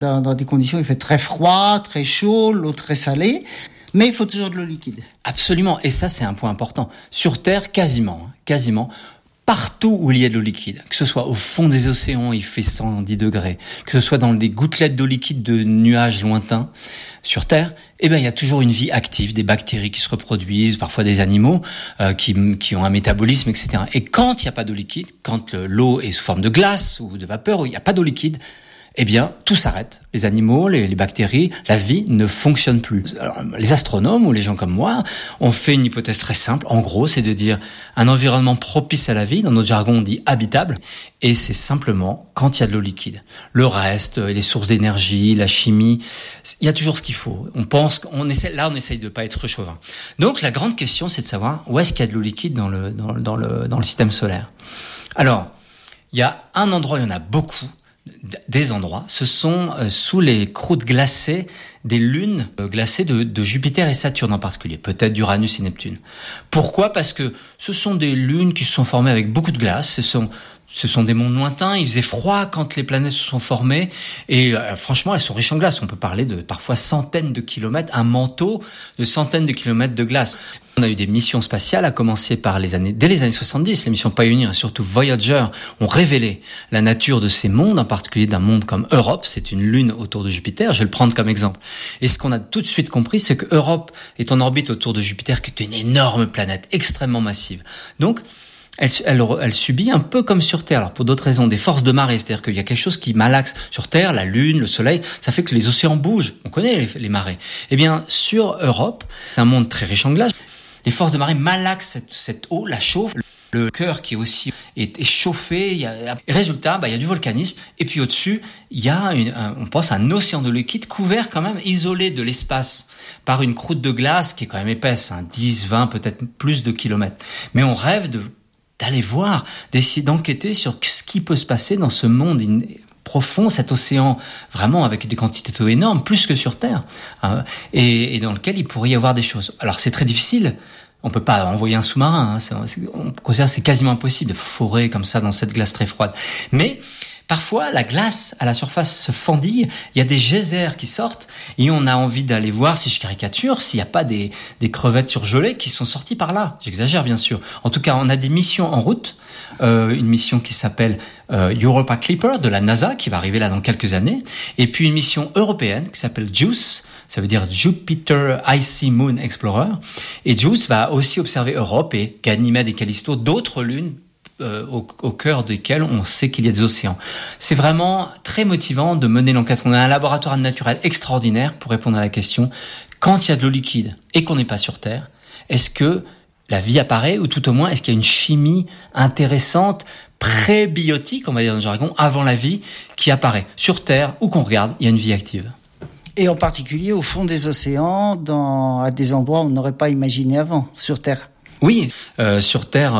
Dans des conditions où il fait très froid, très chaud, l'eau très salée, mais il faut toujours de l'eau liquide. Absolument, et ça c'est un point important. Sur Terre, quasiment, partout où il y a de l'eau liquide, que ce soit au fond des océans, il fait 110 degrés, que ce soit dans des gouttelettes d'eau liquide de nuages lointains, sur Terre, il y a toujours une vie active, des bactéries qui se reproduisent, parfois des animaux qui ont un métabolisme, etc. Et quand il n'y a pas d'eau liquide, quand l'eau est sous forme de glace ou de vapeur, où il n'y a pas d'eau liquide, tout s'arrête. Les animaux, les bactéries, la vie ne fonctionne plus. Alors, les astronomes ou les gens comme moi ont fait une hypothèse très simple. En gros, c'est de dire un environnement propice à la vie. Dans notre jargon, on dit habitable. Et c'est simplement quand il y a de l'eau liquide. Le reste, les sources d'énergie, la chimie, il y a toujours ce qu'il faut. On essaye de pas être chauvin. Donc, la grande question, c'est de savoir où est-ce qu'il y a de l'eau liquide dans le système solaire. Alors, il y a un endroit, il y en a beaucoup. Des endroits, ce sont sous les croûtes glacées des lunes glacées de Jupiter et Saturne en particulier, peut-être d'Uranus et Neptune. Pourquoi ? Parce que ce sont des lunes qui se sont formées avec beaucoup de glace, ce sont des mondes lointains, il faisait froid quand les planètes se sont formées et franchement elles sont riches en glace, on peut parler de parfois centaines de kilomètres, un manteau de centaines de kilomètres de glace. On a eu des missions spatiales, à commencer dès les années 70, les missions Pioneer et surtout Voyager ont révélé la nature de ces mondes, en particulier d'un monde comme Europe, c'est une lune autour de Jupiter, je vais le prendre comme exemple. Et ce qu'on a tout de suite compris, c'est que Europe est en orbite autour de Jupiter, qui est une énorme planète extrêmement massive. Donc, elle subit un peu comme sur Terre, alors pour d'autres raisons, des forces de marée, c'est-à-dire qu'il y a quelque chose qui malaxe sur Terre, la Lune, le Soleil, ça fait que les océans bougent, on connaît les marées. Sur Europe, c'est un monde très riche en glace, les forces de marée malaxent cette eau, la chauffent, le cœur qui est chauffé, résultat, il y a du volcanisme, et puis au-dessus, il y a on pense à un océan de liquide couvert quand même, isolé de l'espace par une croûte de glace qui est quand même épaisse, 10, 20, peut-être plus de kilomètres. Mais on rêve d'aller voir, d'essayer d'enquêter sur ce qui peut se passer dans ce monde profond, cet océan vraiment avec des quantités d'eau énormes, plus que sur Terre, et dans lequel il pourrait y avoir des choses. Alors c'est très difficile, on peut pas envoyer un sous-marin, on considère que c'est quasiment impossible de forer comme ça dans cette glace très froide. Mais parfois, la glace à la surface se fendille, il y a des geysers qui sortent et on a envie d'aller voir, si je caricature, s'il n'y a pas des crevettes surgelées qui sont sorties par là. J'exagère bien sûr. En tout cas, on a des missions en route, une mission qui s'appelle Europa Clipper de la NASA qui va arriver là dans quelques années, et puis une mission européenne qui s'appelle JUICE, ça veut dire Jupiter Icy Moon Explorer, et JUICE va aussi observer Europe et Ganymède et Callisto, d'autres lunes au cœur desquels on sait qu'il y a des océans. C'est vraiment très motivant de mener l'enquête. On a un laboratoire naturel extraordinaire pour répondre à la question, quand il y a de l'eau liquide et qu'on n'est pas sur Terre, est-ce que la vie apparaît, ou tout au moins est-ce qu'il y a une chimie intéressante, prébiotique, on va dire dans le jargon, avant la vie qui apparaît sur Terre, où qu'on regarde, il y a une vie active. Et en particulier au fond des océans, à des endroits où on n'aurait pas imaginé avant, sur Terre. Oui, sur Terre,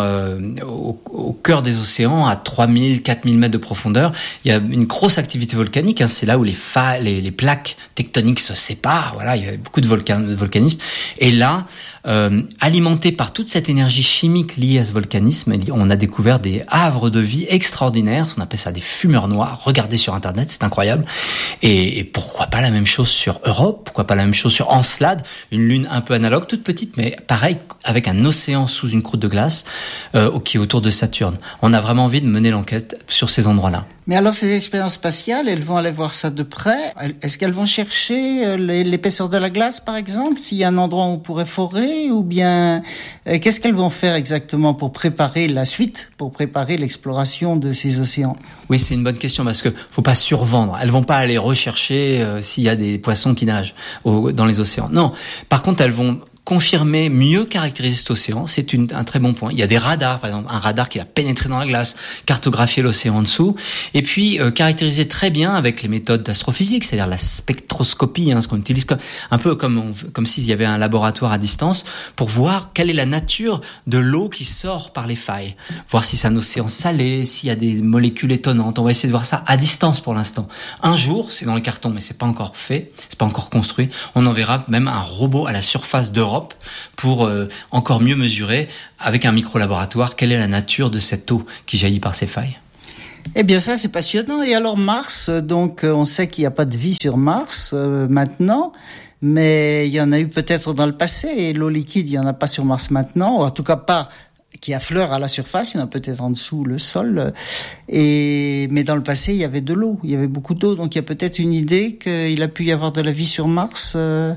au cœur des océans, à 3000, 4000 mètres de profondeur, il y a une grosse activité volcanique. C'est là où les plaques tectoniques se séparent. Voilà, il y a beaucoup de volcanisme. Et là, alimenté par toute cette énergie chimique liée à ce volcanisme, on a découvert des havres de vie extraordinaires. On appelle ça des fumeurs noirs. Regardez sur Internet, c'est incroyable. Et pourquoi pas la même chose sur Europe? Pourquoi pas la même chose sur Encelade, une lune un peu analogue, toute petite, mais pareil, avec un océan sous une croûte de glace qui est autour de Saturne. On a vraiment envie de mener l'enquête sur ces endroits-là. Mais alors ces expériences spatiales, elles vont aller voir ça de près. Est-ce qu'elles vont chercher l'épaisseur de la glace, par exemple, s'il y a un endroit où on pourrait forer, ou bien qu'est-ce qu'elles vont faire exactement pour préparer la suite, pour préparer l'exploration de ces océans? Oui, c'est une bonne question parce que faut pas survendre. Elles vont pas aller rechercher s'il y a des poissons qui nagent dans les océans. Non. Par contre, elles vont confirmer, mieux caractériser cet océan, c'est un très bon point. Il y a des radars, par exemple, un radar qui va pénétrer dans la glace, cartographier l'océan en dessous, et puis caractériser très bien avec les méthodes d'astrophysique, c'est-à-dire la spectroscopie, ce qu'on utilise un peu comme s'il y avait un laboratoire à distance, pour voir quelle est la nature de l'eau qui sort par les failles, voir si c'est un océan salé, s'il y a des molécules étonnantes. On va essayer de voir ça à distance pour l'instant. Un jour, c'est dans les cartons, mais c'est pas encore fait, c'est pas encore construit, on enverra même un robot à la surface d'Europe pour encore mieux mesurer avec un micro-laboratoire quelle est la nature de cette eau qui jaillit par ces failles. Eh bien, ça, c'est passionnant. Et alors, Mars, donc, on sait qu'il n'y a pas de vie sur Mars maintenant, mais il y en a eu peut-être dans le passé. Et l'eau liquide, il n'y en a pas sur Mars maintenant, ou en tout cas pas qui affleure à la surface. Il y en a peut-être en dessous, le sol. Mais dans le passé, il y avait de l'eau. Il y avait beaucoup d'eau. Donc, il y a peut-être une idée qu'il a pu y avoir de la vie sur Mars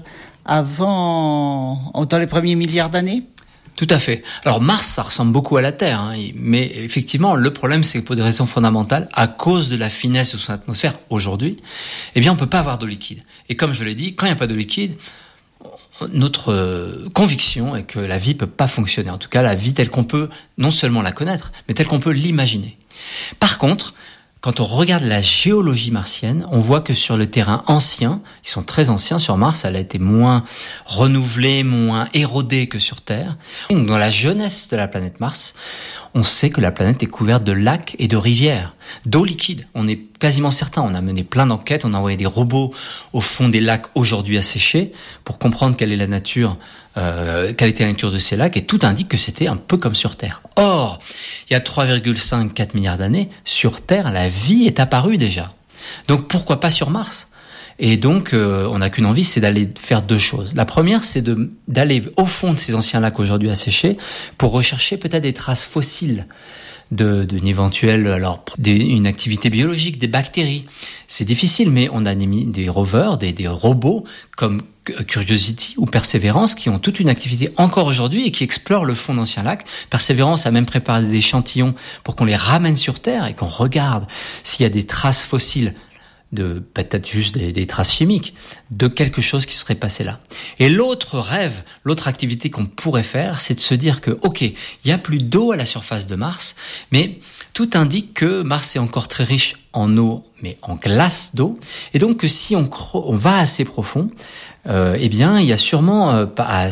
dans les premiers milliards d'années. Tout à fait. Alors Mars, ça ressemble beaucoup à la Terre, hein, mais effectivement, le problème, c'est que pour des raisons fondamentales, à cause de la finesse de son atmosphère aujourd'hui, eh bien, on peut pas avoir d'eau liquide. Et comme je l'ai dit, quand il n'y a pas d'eau liquide, notre conviction est que la vie peut pas fonctionner. En tout cas, la vie telle qu'on peut non seulement la connaître, mais telle qu'on peut l'imaginer. Par contre, quand on regarde la géologie martienne, on voit que sur le terrain ancien, ils sont très anciens sur Mars, elle a été moins renouvelée, moins érodée que sur Terre. Donc, dans la jeunesse de la planète Mars, on sait que la planète est couverte de lacs et de rivières, d'eau liquide. On est quasiment certain. On a mené plein d'enquêtes, on a envoyé des robots au fond des lacs aujourd'hui asséchés pour comprendre quelle était la nature de ces lacs, et tout indique que c'était un peu comme sur Terre. Or, il y a 3,5-4 milliards d'années, sur Terre, la vie est apparue déjà. Donc pourquoi pas sur Mars ? Et donc, on n'a qu'une envie, c'est d'aller faire deux choses. La première, c'est d'aller au fond de ces anciens lacs aujourd'hui asséchés pour rechercher peut-être des traces fossiles d'une éventuelle, une activité biologique, des bactéries. C'est difficile, mais on a mis des rovers, des robots comme Curiosity ou Perseverance qui ont toute une activité encore aujourd'hui et qui explorent le fond d'anciens lacs. Perseverance a même préparé des échantillons pour qu'on les ramène sur Terre et qu'on regarde s'il y a des traces fossiles, peut-être juste des traces chimiques, de quelque chose qui serait passé là. Et l'autre rêve, l'autre activité qu'on pourrait faire, c'est de se dire que, ok, il y a plus d'eau à la surface de Mars, mais tout indique que Mars est encore très riche en eau, mais en glace d'eau, et donc que si on va assez profond, eh bien, il y a sûrement à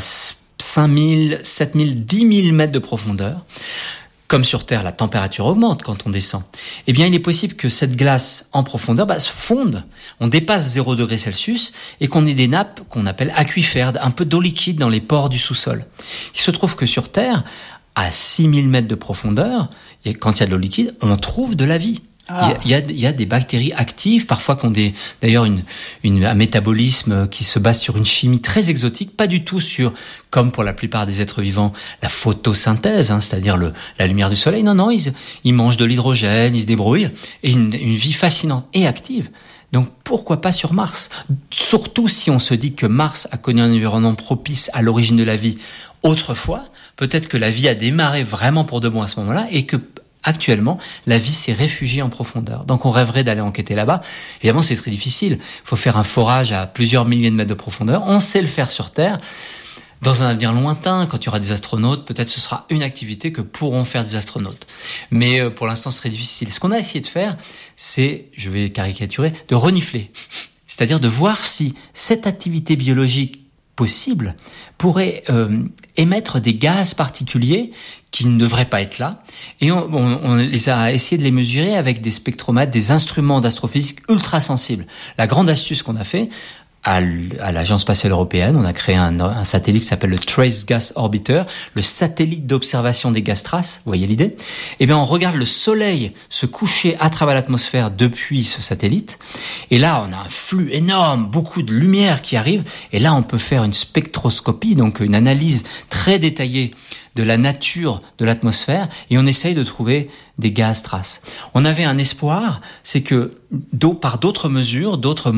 5000, 7000, 10 000 mètres de profondeur. Comme sur Terre, la température augmente quand on descend. Eh bien, il est possible que cette glace en profondeur se fonde. On dépasse 0 degré Celsius et qu'on ait des nappes qu'on appelle aquifères, un peu d'eau liquide dans les pores du sous-sol. Il se trouve que sur Terre, à 6000 mètres de profondeur, quand il y a de l'eau liquide, on trouve de la vie. Il y a des bactéries actives, parfois qui ont d'ailleurs un métabolisme qui se base sur une chimie très exotique, pas du tout sur, comme pour la plupart des êtres vivants, la photosynthèse, c'est-à-dire la lumière du soleil. Non, ils mangent de l'hydrogène, ils se débrouillent, et une vie fascinante et active. Donc pourquoi pas sur Mars ? Surtout si on se dit que Mars a connu un environnement propice à l'origine de la vie autrefois, peut-être que la vie a démarré vraiment pour de bon à ce moment-là, et que actuellement, la vie s'est réfugiée en profondeur. Donc on rêverait d'aller enquêter là-bas. Évidemment, c'est très difficile. Il faut faire un forage à plusieurs milliers de mètres de profondeur. On sait le faire sur Terre. Dans un avenir lointain, quand il y aura des astronautes, peut-être ce sera une activité que pourront faire des astronautes. Mais pour l'instant, ce serait difficile. Ce qu'on a essayé de faire, c'est, je vais caricaturer, de renifler. C'est-à-dire de voir si cette activité biologique possible pourrait émettre des gaz particuliers qui ne devraient pas être là, et on les a essayé de les mesurer avec des spectromètres, des instruments d'astrophysique ultra sensibles. La grande astuce qu'on a fait à l'Agence spatiale européenne, on a créé un satellite qui s'appelle le Trace Gas Orbiter, le satellite d'observation des gaz traces. Vous voyez l'idée ? Eh bien, on regarde le soleil se coucher à travers l'atmosphère depuis ce satellite. Et là, on a un flux énorme, beaucoup de lumière qui arrive. Et là, on peut faire une spectroscopie, donc une analyse très détaillée de la nature de l'atmosphère, et on essaye de trouver des gaz traces. On avait un espoir, c'est que par d'autres mesures, d'autres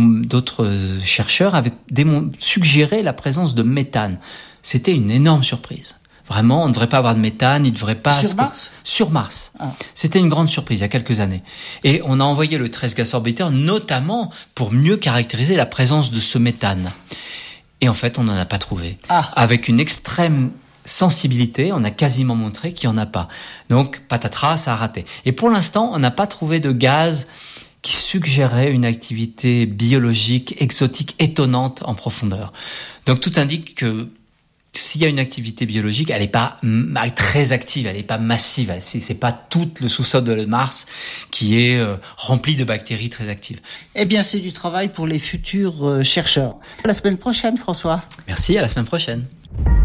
chercheurs avaient suggéré la présence de méthane. C'était une énorme surprise. Vraiment, on ne devrait pas avoir de méthane, il ne devrait pas... Sur Mars ? Sur Mars. C'était une grande surprise il y a quelques années. Et on a envoyé le Trace Gas Orbiter notamment pour mieux caractériser la présence de ce méthane. Et en fait, on n'en a pas trouvé. Avec une extrême sensibilité, on a quasiment montré qu'il n'y en a pas. Donc, patatras, ça a raté. Et pour l'instant, on n'a pas trouvé de gaz qui suggérait une activité biologique, exotique, étonnante en profondeur. Donc, tout indique que s'il y a une activité biologique, elle n'est pas très active, elle n'est pas massive. C'est pas tout le sous-sol de Mars qui est rempli de bactéries très actives. Eh bien, c'est du travail pour les futurs chercheurs. À la semaine prochaine, François. Merci, à la semaine prochaine.